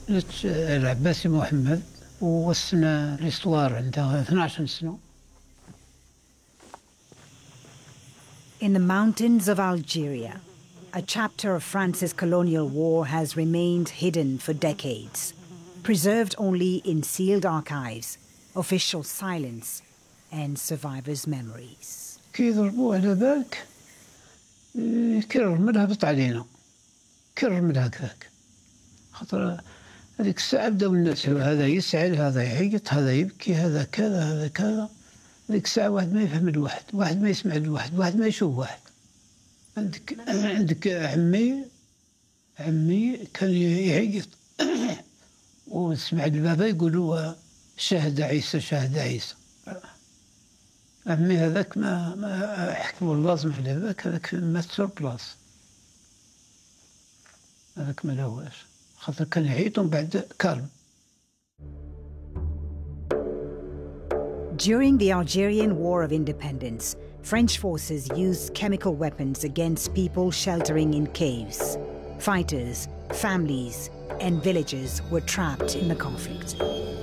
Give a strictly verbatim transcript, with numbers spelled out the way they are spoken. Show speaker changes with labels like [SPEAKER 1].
[SPEAKER 1] العباسي محمد ووصلنا ليستوار عندها اثناش سنة.
[SPEAKER 2] In the mountains of Algeria, a chapter of France's colonial war has remained hidden for decades, preserved only in sealed archives, official silence, and survivors' memories.
[SPEAKER 1] كي يضربوا على بالك كيرملها بط علينا، كيرملها هكاك. خاطر هذيك الساعة بداو الناس هذا يسعل، هذا يعيط، هذا يبكي، هذا كذا، هذا كذا. هذيك الساعة واحد ما يفهم الواحد، واحد ما يسمع الواحد، واحد ما يشوف واحد. عندك عندك عمي عمي كان يعيط وسمع البابا يقولوا شاهد عيسى شاهد عيسى. عمي هذاك ما ما حكموا اللازم على هذاك، هذاك مات سور بلاص، هذاك ما لهواش خاطر كان يعيط ومن بعد كالم.
[SPEAKER 2] During the Algerian War of Independence, French forces used chemical weapons against people sheltering in caves. Fighters, families, and villagers were trapped in the conflict.